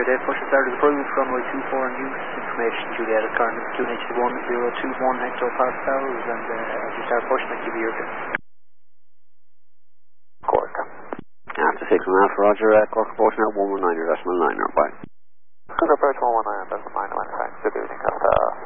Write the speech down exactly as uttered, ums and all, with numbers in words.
Dave. Push start is approved. Runway two four in use. Information Juliet is currently two H one zero two one hectopascals, and uh, as you start pushing, I'll give you your Cork. After six and a half, Roger, uh, Cork approach now, one one nine, decimal nine, bye. Cork approach one one nine, decimal nine, thanks, good evening, Costa.